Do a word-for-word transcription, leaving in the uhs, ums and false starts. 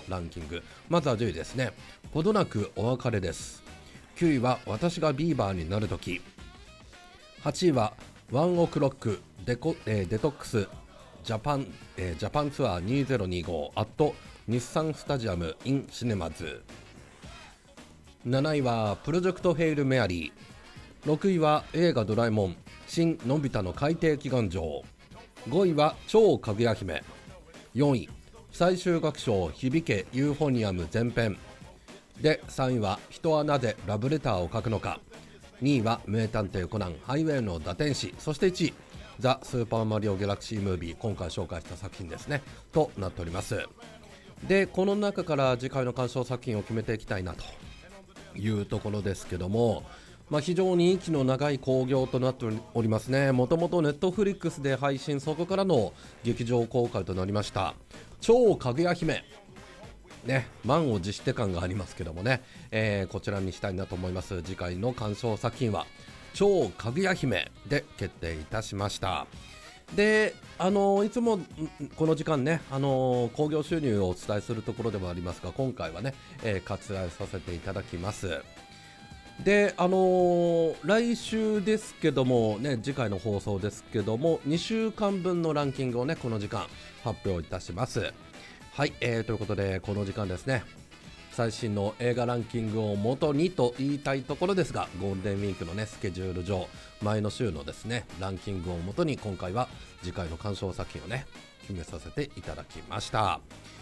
ランキング、まずはじゅういですね。ほどなくお別れです。きゅういは私がビーバーになるとき。はちいはワンオクロックデコ、えー、デトックスジャパン、えー、ジャパンツアーにせんにじゅうごアット日産スタジアム in シネマズ。なないはプロジェクトヘイルメアリー。ろくいは映画ドラえもん新のび太の海底祈願城。ごいは超かぐや姫。よんい最終楽章響けユーフォニアム前編で、さんいは人はなぜラブレターを書くのか。にいは名探偵コナンハイウェイの打天使。そしていちいザ・スーパーマリオギャラクシームービー、今回紹介した作品ですねとなっております。でこの中から次回の鑑賞作品を決めていきたいなというところですけども、まあ、非常に息の長い興行となっておりますね。もともとネットフリックスで配信、そこからの劇場公開となりました超かぐや姫ね、満を持して感がありますけどもね、えー、こちらにしたいなと思います。次回の鑑賞作品は超かぐや姫で決定いたしました。で、あのー、いつもこの時間ね、あのー、興行収入をお伝えするところではありますが、今回はね、えー、割愛させていただきます。で、あのー、来週ですけどもね、次回の放送ですけどもにしゅうかんぶんのランキングをね、この時間発表いたします。はい、えー、ということでこの時間ですね、最新の映画ランキングを元にと言いたいところですが、ゴールデンウィークのねスケジュール上、前の週のですねランキングを元に今回は次回の鑑賞作品をね決めさせていただきました。